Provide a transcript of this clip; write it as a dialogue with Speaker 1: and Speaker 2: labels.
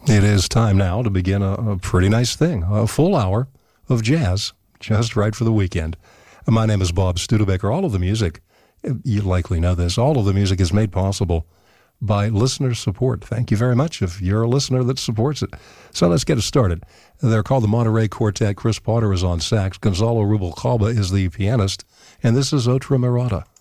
Speaker 1: It is time now to begin a pretty nice thing, a full hour of jazz, just right for the weekend. My name is Bob Studebaker. All of the music, you likely know this, all of the music is made possible by listener support. Thank you very much if you're a listener that supports it. So let's get it started. They're called the Monterey Quartet. Chris Potter is on sax. Gonzalo Rubalcaba is the pianist. And this is Otra Mirada.